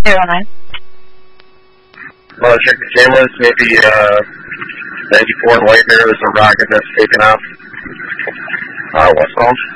09. Well, check the cameras. Maybe 94 and White Bear. There's a rocket that's taken off. Westbound.